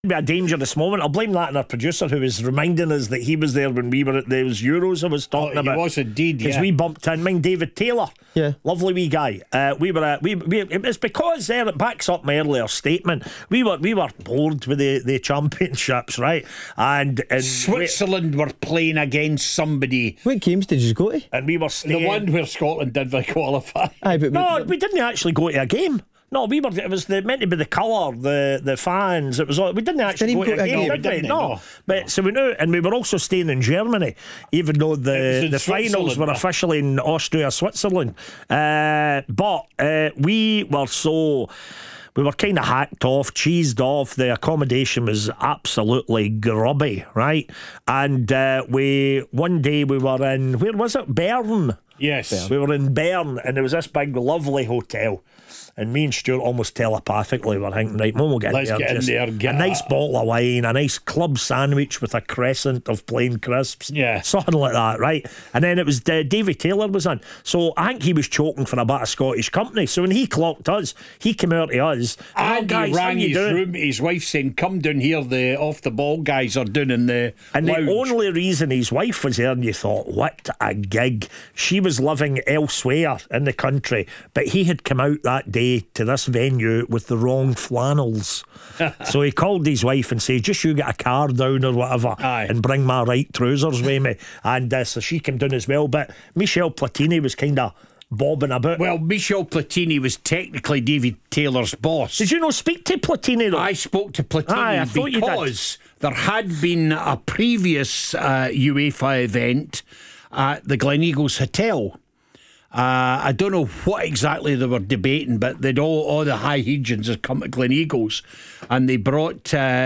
Be a dangerous moment. I'll blame that on our producer who was reminding us that he was there when we were at those Euros I was talking about. He was indeed, because we bumped in. Mind David Taylor, lovely wee guy. It's because it backs up my earlier statement. We were bored with the championships, right? And Switzerland were playing against somebody. What games did you go to? And we were staying. The one where Scotland did qualify. Aye, but no, we didn't actually go to a game. No, we were. It was meant to be the colour, the fans. It was. We didn't actually go to a game, did we? No. But so we knew, and we were also staying in Germany, even though the finals were officially in Austria, Switzerland. But we were kind of hacked off, cheesed off. The accommodation was absolutely grubby, right? And one day we were in, where was it? Bern. Yes. We were in Bern, and there was this big, lovely hotel. And me and Stuart almost telepathically were thinking, right, when we'll get Let's there, get in there, a nice bottle of wine, a nice club sandwich with a crescent of plain crisps, something like that, right? And then it was Davy Taylor was in, so I think he was choking for a bit of Scottish company. So when he clocked us, he came out to us, and he rang his room, his wife saying, "Come down here, the off the ball guys are doing in the lounge." The only reason his wife was there, and you thought, what a gig. She was living elsewhere in the country, but he had come out that day to this venue with the wrong flannels. So he called his wife and said, just you get a car down or whatever, and bring my right trousers with me. And so she came down as well. But Michel Platini was kind of bobbing about. Well, Michel Platini was technically David Taylor's boss. Did you not speak to Platini though? I spoke to Platini because there had been a previous UEFA event at the Gleneagles Hotel. I don't know what exactly they were debating, but they'd all the high Hegians had come to Gleneagles, and they brought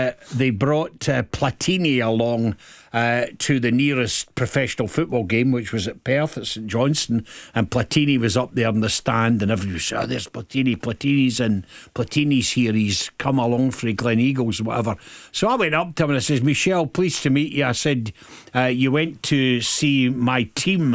Platini along to the nearest professional football game, which was at Perth at St Johnstone, and Platini was up there in the stand, and everybody was, oh, there's Platini's here, he's come along for Gleneagles, whatever. So I went up to him and I says, Michel, pleased to meet you. I said, you went to see my team